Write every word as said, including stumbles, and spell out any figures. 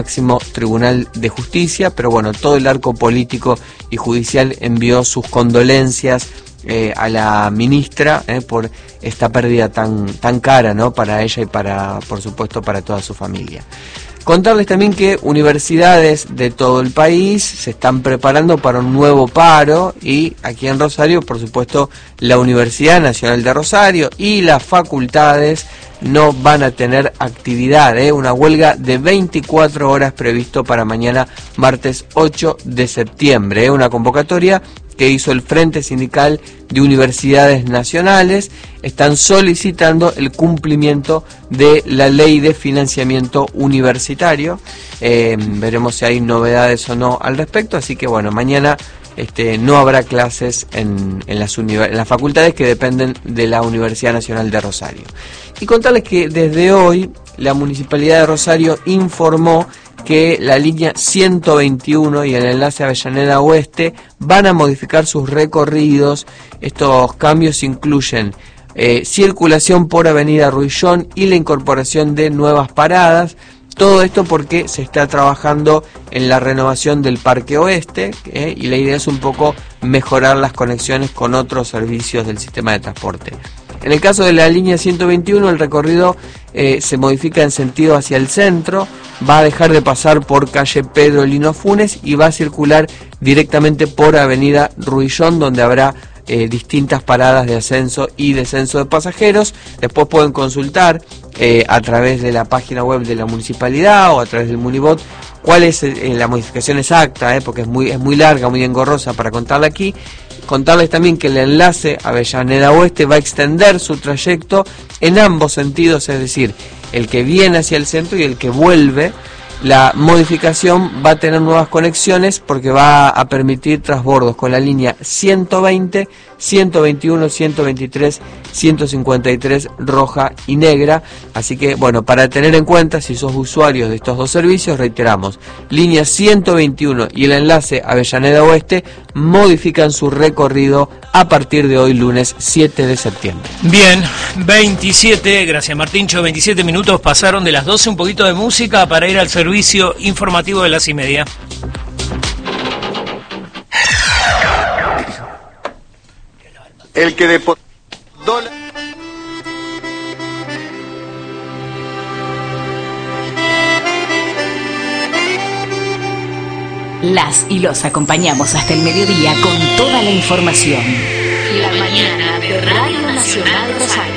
máximo Tribunal de Justicia, pero bueno, todo el arco político y judicial envió sus condolencias eh, a la ministra eh, por esta pérdida tan, tan cara, ¿no?, para ella y para, por supuesto, para toda su familia. Contarles también que universidades de todo el país se están preparando para un nuevo paro, y aquí en Rosario, por supuesto, la Universidad Nacional de Rosario y las facultades no van a tener actividad, ¿eh? Una huelga de veinticuatro horas previsto para mañana, martes ocho de septiembre, ¿eh? Una convocatoria que hizo el Frente Sindical de Universidades Nacionales. Están solicitando el cumplimiento de la Ley de Financiamiento Universitario. Eh, veremos si hay novedades o no al respecto, así que bueno, mañana este, no habrá clases en, en, las en las facultades que dependen de la Universidad Nacional de Rosario. Y contarles que desde hoy la Municipalidad de Rosario informó que la línea ciento veintiuno y el enlace Avellaneda Oeste van a modificar sus recorridos. Estos cambios incluyen eh, circulación por Avenida Ruillón y la incorporación de nuevas paradas. Todo esto porque se está trabajando en la renovación del Parque Oeste, eh, y la idea es un poco mejorar las conexiones con otros servicios del sistema de transporte. En el caso de la línea ciento veintiuno, el recorrido eh, se modifica en sentido hacia el centro, va a dejar de pasar por calle Pedro Lino Funes y va a circular directamente por Avenida Ruillón, donde habrá eh, distintas paradas de ascenso y descenso de pasajeros. Después pueden consultar eh, a través de la página web de la municipalidad o a través del Munibot cuál es eh, la modificación exacta, eh, porque es muy, es muy larga, muy engorrosa para contarla aquí. Contarles también que el enlace Avellaneda Oeste va a extender su trayecto en ambos sentidos, es decir, el que viene hacia el centro y el que vuelve. La modificación va a tener nuevas conexiones porque va a permitir transbordos con la línea ciento veinte, ciento veintiuno, ciento veintitrés, ciento cincuenta y tres roja y negra. Así que, bueno, para tener en cuenta, si sos usuarios de estos dos servicios, reiteramos, línea ciento veintiuno y el enlace Avellaneda Oeste modifican su recorrido a partir de hoy, lunes siete de septiembre. Bien, veintisiete, gracias Martincho, veintisiete minutos pasaron de las doce, un poquito de música para ir al servicio informativo de las y media. El que depo... Dólar... Las y los acompañamos hasta el mediodía con toda la información. La mañana de Radio Nacional Rosario.